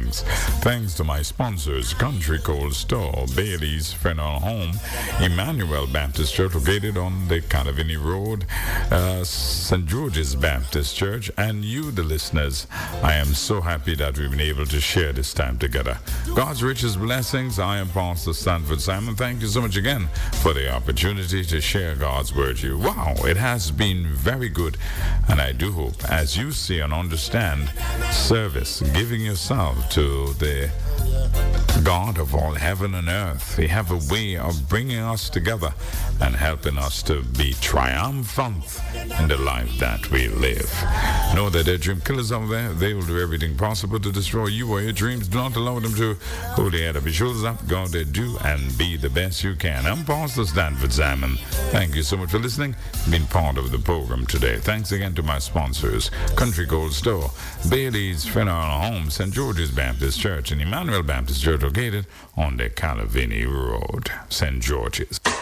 blessings. Thanks to my sponsors, Country Cold Store, Bailey's Funeral Home, Emmanuel Baptist Church located on the Calavini Road, St. George's Baptist Church, and you, the listeners. I am so happy that we've been able to share this time together. God's richest blessings. I am Pastor Stanford Simon. Thank you so much again for the opportunity to share God's word with you. Wow, it has been very good, and I do hope, as you see and understand, service, giving yourself to the God of all heaven and earth. He have a way of bringing us together and helping us to be triumphant in the life that we live. Know that there are dream killers out there. They will do everything possible to destroy you or your dreams. Do not allow them to hold their head up your shoulders up. Go out there, do and be the best you can. I'm Pastor Stanford Simon. Thank you so much for listening, being part of the program today. Thanks again to my sponsors, Country Cold Store, Bailey's Funeral Home, St. George's Baptist Church, and Emmanuel Baptist Church located on the Calavini Road, St. George's.